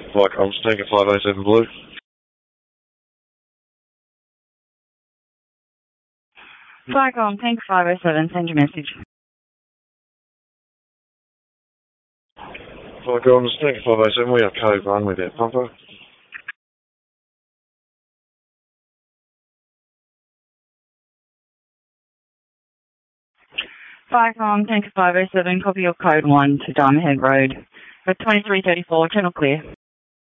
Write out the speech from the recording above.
Flight comms, Tanker 507 Blue. Flycom, Tank 507, send your message. Flight comms, Tanker 507, we have code 1 with our pumper. Flycom, Tank 507, copy your code 1 to Diamond Head Road. For 2334, channel clear.